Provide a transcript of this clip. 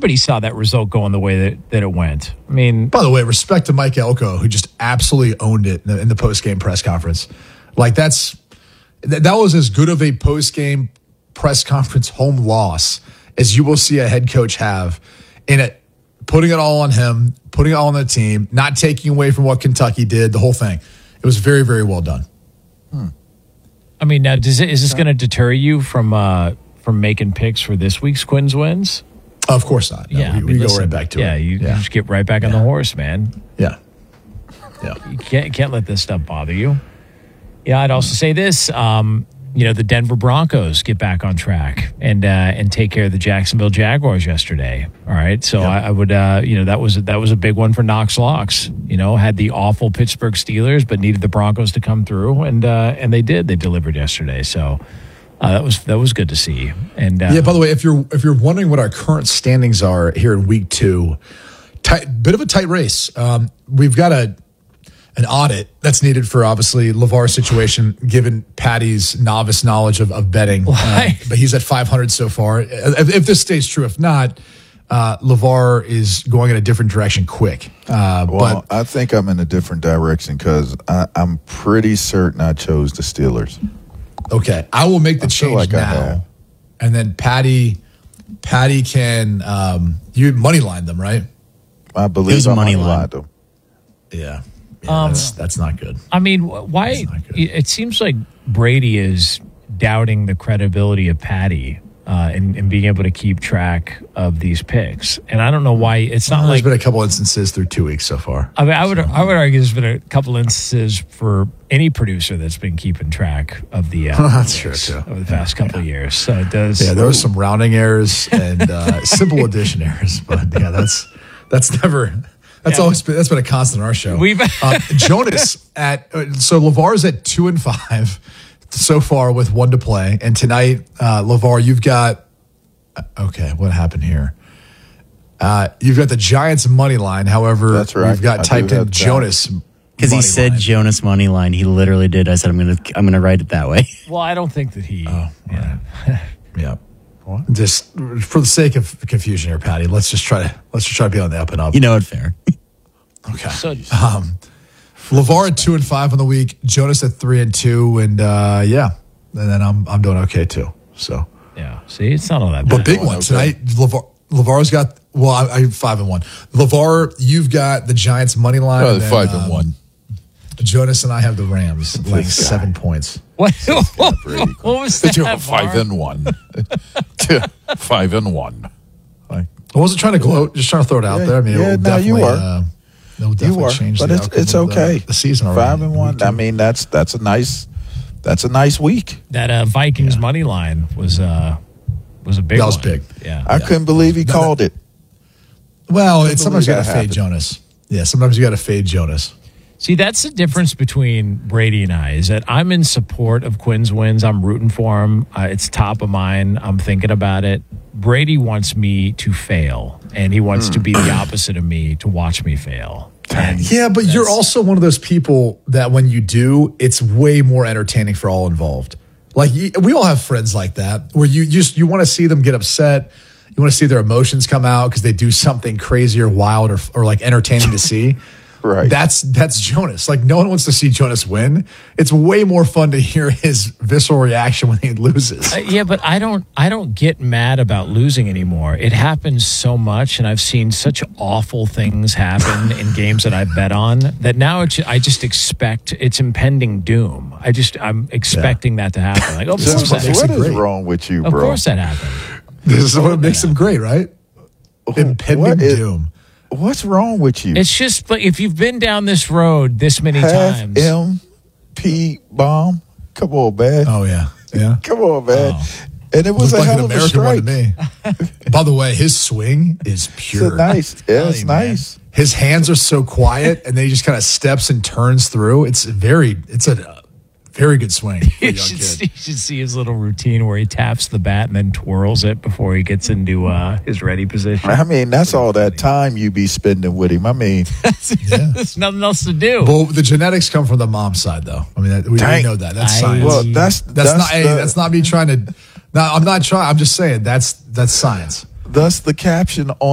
everybody saw that result going the way that it went. I mean, by the way, respect to Mike Elko, who just absolutely owned it in the post-game press conference. Like that was as good of a post-game press conference home loss as you will see a head coach have in it, putting it all on him, putting it all on the team, not taking away from what Kentucky did, the whole thing. It was very, very well done. I mean, now is this going to deter you from making picks for this week's Quinn's Wins? Of course not. No, Yeah, we go right back to it. Yeah, you just get right back on the horse, man. Yeah. You can't let this stuff bother you. Yeah, I'd also say this. The Denver Broncos get back on track and take care of the Jacksonville Jaguars yesterday. All right, so I would that was a big one for Knox Locks. Had the awful Pittsburgh Steelers, but needed the Broncos to come through, and they did. They delivered yesterday, so that was good to see. And by the way, if you're wondering what our current standings are here in week 2, bit of a tight race. We've got an audit that's needed for obviously LeVar's situation, given Patty's novice knowledge of betting. But he's at 500 so far. If this stays true, if not, LeVar is going in a different direction quick. But I think I'm in a different direction because I'm pretty certain I chose the Steelers. Okay, I will make the change now, and then Patty can you money line them, right? I believe I money lined them. Yeah, that's not good. I mean, why? It seems like Brady is doubting the credibility of Patty and being able to keep track of these picks, and I don't know why. It's not there's been a couple instances through 2 weeks so far. I mean, I would argue there's been a couple instances for any producer that's been keeping track of the that's true too. Over the past couple of years. So it does. Yeah, there was some rounding errers and simple addition errors, but that's never. That's been a constant in our show. Jonas so LeVar's at 2-5 so far with 1 to play, and tonight, LeVar, you've got. Okay, what happened here? You've got the Giants money line. However, that's right. You've got typed in Jonas because he said Jonas money line. He literally did. I said I'm gonna write it that way. Well, I don't think that he. Oh, yeah. Yeah. Just for the sake of confusion here, Patty, let's just try to be on the up and up. You know it fair. Okay. So, LeVar at 2-5 on the week, Jonas at 3-2, and and then I'm doing okay too. So yeah, see, it's not all that bad. But big one tonight. LeVar's got I'm 5-1. LeVar, you've got the Giants money line. 5-1. Jonas and I have the Rams, like 7 points. What was that? 5-1. 5-1. I wasn't trying to gloat, just trying to throw it out there. I mean, you are. It'll definitely change but it's okay. The season 5-1. I mean, that's a nice week. That Vikings money line was a big. That was big. Yeah, I couldn't believe he called it. Well, sometimes you got to fade Jonas. Yeah, sometimes you got to fade Jonas. See, that's the difference between Brady and I, is that I'm in support of Quinn's Wins. I'm rooting for him. It's top of mind. I'm thinking about it. Brady wants me to fail, and he wants to be the opposite of me, to watch me fail. Yeah, but you're also one of those people that when you do, it's way more entertaining for all involved. Like, we all have friends like that, where you want to see them get upset. You want to see their emotions come out because they do something crazy or wild or like entertaining to see. Right. That's Jonas. Like, no one wants to see Jonas win. It's way more fun to hear his visceral reaction when he loses. Yeah, but I don't get mad about losing anymore. It happens so much, and I've seen such awful things happen in games that I bet on that now I just expect it's impending doom. I'm expecting that to happen. Like, what is wrong with you, bro? Of course that happened. This is what makes him great, right? Impending doom. What's wrong with you? It's just like if you've been down this road this many times. MP bomb. Come on, man. Oh yeah. Come on, man. Oh. And it was a hell of a strike. To me. By the way, his swing is pure. It's nice. Yeah, it's nice. His hands are so quiet, and then he just kind of steps and turns through. It's a very good swing. You should see his little routine where he taps the bat and then twirls it before he gets into his ready position. I mean, that's all that time you be spending with him. I mean, there's nothing else to do. Well, the genetics come from the mom's side, though. I mean, we know that. That's science. Well, that's not me trying to. No, I'm not trying. I'm just saying that's science. Thus, the caption on